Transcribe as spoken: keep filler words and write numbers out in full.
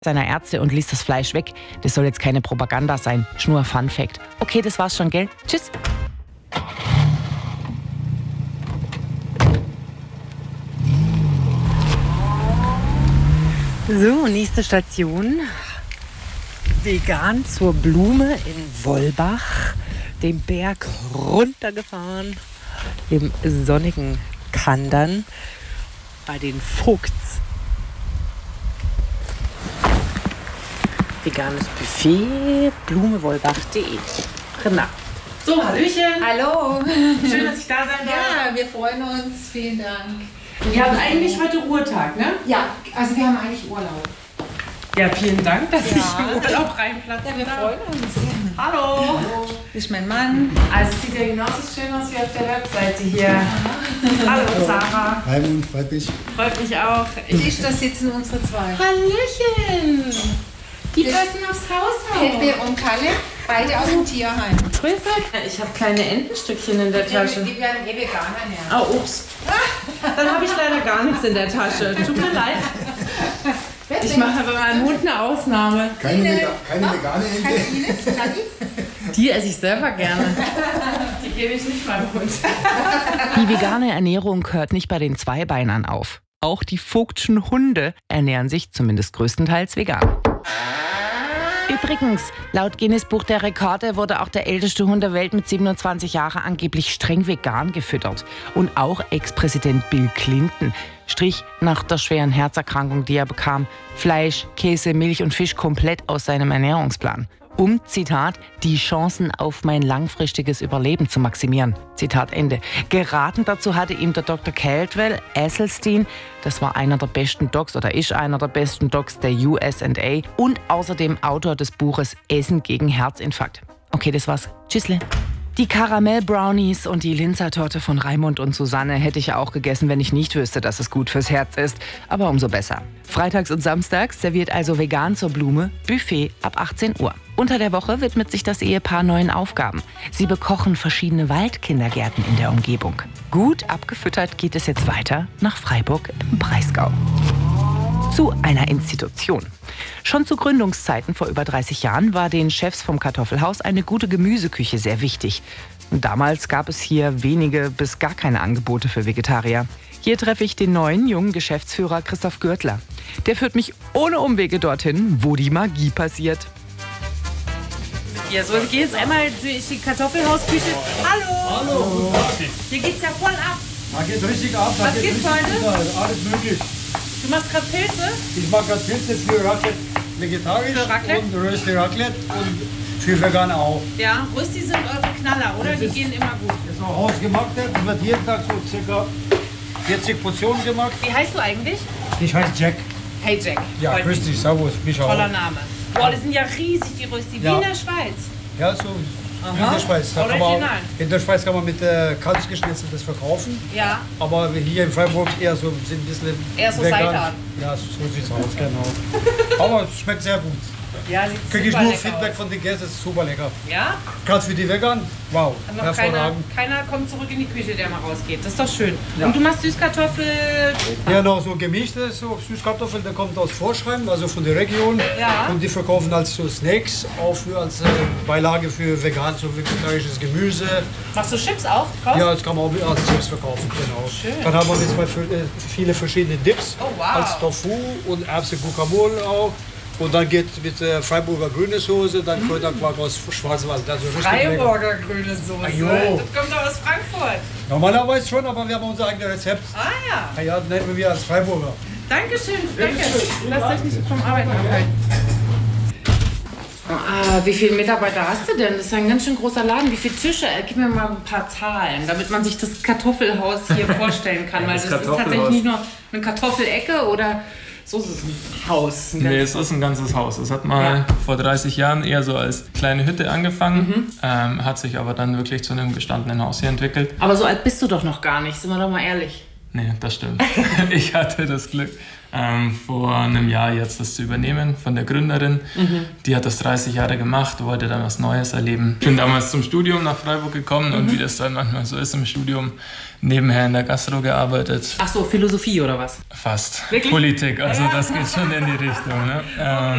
seiner Ärzte und ließ das Fleisch weg. Das soll jetzt keine Propaganda sein, nur Fun Fact. Okay, das war's schon, gell? Tschüss. So, nächste Station. Vegan zur Blume in Wollbach. Den Berg runtergefahren. Im sonnigen Kandern. Bei den Vogts. Veganes Buffet, blumewollbach punkt de. Genau. So, Hallöchen. Hallo. Schön, dass ich da sein darf. Ja, wir freuen uns. Vielen Dank. Ihr habt eigentlich heute Ruhetag, ne? Ja, also wir haben eigentlich Urlaub. Ja, vielen Dank, dass Ja. ich im Urlaub reinplatze. Ja, wir freuen uns. Hallo. Hallo. Ich bin mein Mann. Also es sieht ja genauso schön aus wie auf der Webseite hier. Hallo, Sarah. Hi, Mund, freut mich. Freut mich auch. Tisch, da sitzen unsere zwei. Hallöchen. Die passen aufs Haus auf. Pepe und Kalle, beide aus dem Tierheim. Grüße. Ich habe kleine Entenstückchen in der Tasche. Die werden eh Veganer ernähren. Oh, ups. Dann habe ich leider gar nichts in der Tasche. Tut mir leid. Ich mache bei meinem Hund eine Ausnahme. Keine, Vega keine vegane Ente. Die esse ich selber gerne. Die gebe ich nicht meinem Hund. Die vegane Ernährung hört nicht bei den Zweibeinern auf. Auch die Vogtschen Hunde ernähren sich zumindest größtenteils vegan. Übrigens, laut Guinness Buch der Rekorde wurde auch der älteste Hund der Welt mit siebenundzwanzig Jahren angeblich streng vegan gefüttert. Und auch Ex-Präsident Bill Clinton strich nach der schweren Herzerkrankung, die er bekam, Fleisch, Käse, Milch und Fisch komplett aus seinem Ernährungsplan. Um, Zitat, die Chancen auf mein langfristiges Überleben zu maximieren. Zitat Ende. Geraten dazu hatte ihm der Doktor Caldwell Esselstyn, das war einer der besten Docs oder ist einer der besten Docs der U S A und außerdem Autor des Buches Essen gegen Herzinfarkt. Okay, das war's. Tschüssle. Die Karamell-Brownies und die Linzertorte von Raimund und Susanne hätte ich auch gegessen, wenn ich nicht wüsste, dass es gut fürs Herz ist. Aber umso besser. Freitags und samstags serviert also Vegan zur Blume Buffet ab achtzehn Uhr. Unter der Woche widmet sich das Ehepaar neuen Aufgaben. Sie bekochen verschiedene Waldkindergärten in der Umgebung. Gut abgefüttert geht es jetzt weiter nach Freiburg im Breisgau. Zu einer Institution. Schon zu Gründungszeiten vor über dreißig Jahren war den Chefs vom Kartoffelhaus eine gute Gemüseküche sehr wichtig. Und damals gab es hier wenige bis gar keine Angebote für Vegetarier. Hier treffe ich den neuen jungen Geschäftsführer Christoph Gürtler. Der führt mich ohne Umwege dorthin, wo die Magie passiert. Ja, so, ich gehe jetzt einmal durch die Kartoffelhausküche. Hallo! Hallo! Hier geht's ja voll ab. Da geht richtig ab. Da Was geht gibt's richtig heute? runter. Alles möglich. Du machst gerade Pilze? Ich mache gerade Pilze für Raclette vegetarisch Für Raclette? und Rösti Raclette und für Veganer auch. Ja, Rösti sind eure Knaller, oder? Das Die ist- gehen immer gut. Das ist auch hausgemacht. Das wird jeden Tag so circa vierzig Portionen gemacht. Wie heißt du eigentlich? Ich heiße Jack. Hey Jack. Ja, Freut grüß mich. dich. Servus. Mich auch. Toller Name. Boah, die sind ja riesig, die Rösti. Wie Ja. in der Schweiz. Ja, so Aha. in der Schweiz. Da kann man, Original. in der Schweiz kann man mit äh, Kalbsgeschnitzeltes verkaufen. Ja. Aber hier in Freiburg eher so sind ein bisschen Eher so vegan. Seitan. Ja, so sieht's aus, genau. Aber es schmeckt sehr gut. Ja, sieht Kriege ich super nur lecker Feedback aus. von den Gästen, ist super lecker. Ja? Gerade für die Vegan, wow, Noch keiner, hervorragend. keiner kommt zurück in die Küche, der mal rausgeht. Das ist doch schön. Ja. Und du machst Süßkartoffel. Ja, noch so gemischte so Süßkartoffeln, der kommt aus Vorschreiben, also von der Region. Ja. Und die verkaufen als so Snacks, auch für, als äh, Beilage für vegan, so vegetarisches Gemüse. Machst du Chips auch drauf? Ja, das kann man auch als Chips verkaufen, genau. Schön. Dann haben wir jetzt mal für, äh, viele verschiedene Dips, Oh, wow. als Tofu und Erbse Guacamole auch. Und dann geht mit äh, Freiburger grüne Soße, dann Kräuterquark aus Schwarzwald. Also richtig lecker. Freiburger grüne Soße. Ajo. Das kommt doch aus Frankfurt. Normalerweise schon, aber wir haben unser eigenes Rezept. Ah ja. Na ja, nennen wir als Freiburger. Dankeschön. Danke. Lasst euch nicht vom Arbeiten abhalten. Ah, wie viele Mitarbeiter hast du denn? Das ist ein ganz schön großer Laden. Wie viele Tische? Äh, Gib mir mal ein paar Zahlen, damit man sich das Kartoffelhaus hier vorstellen kann. Weil das, Das ist tatsächlich Kartoffelhaus. nicht nur eine Kartoffelecke oder so ist es ein Haus. Ein Nee, ganzes es ist ein ganzes Haus. Es hat mal Ja. vor dreißig Jahren eher so als kleine Hütte angefangen, Mhm. ähm, hat sich aber dann wirklich zu einem gestandenen Haus hier entwickelt. Aber so alt bist du doch noch gar nicht, sind wir doch mal ehrlich. Nee, das stimmt. Ich hatte das Glück, ähm, vor einem Jahr jetzt das zu übernehmen von der Gründerin. Mhm. Die hat das dreißig Jahre gemacht, wollte dann was Neues erleben. Ich bin damals zum Studium nach Freiburg gekommen mhm. und wie das dann manchmal so ist im Studium, nebenher in der Gastro gearbeitet. Ach so, Philosophie oder was? Fast. Wirklich? Politik, also das geht schon in die Richtung. Ne? Ähm,